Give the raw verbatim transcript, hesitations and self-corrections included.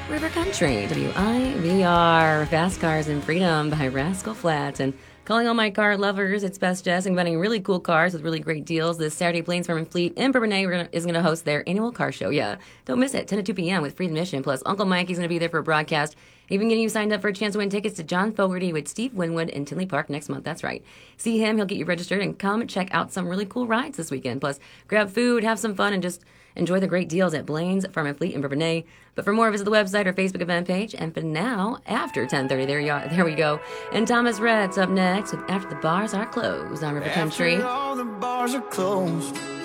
River Country, W I V R, Fast Cars and Freedom by Rascal Flatts. And calling all my car lovers, it's Best Jess, inventing really cool cars with really great deals. This Saturday, Plains Farm and Fleet in Bourbonnais gonna, is going to host their annual car show. Yeah, don't miss it, ten to two p.m. with free admission. Plus, Uncle Mikey's going to be there for a broadcast, even getting you signed up for a chance to win tickets to John Fogerty with Steve Winwood in Tinley Park next month. That's right. See him, he'll get you registered, and come check out some really cool rides this weekend. Plus, grab food, have some fun, and just enjoy the great deals at Blaine's Farm and Fleet in Bourbonnais. But for more, visit the website or Facebook event page. And for now, after ten thirty, there you are, there we go. And Thomas Rhett's up next with After the Bars Are Closed on River Country. After all the bars are closed,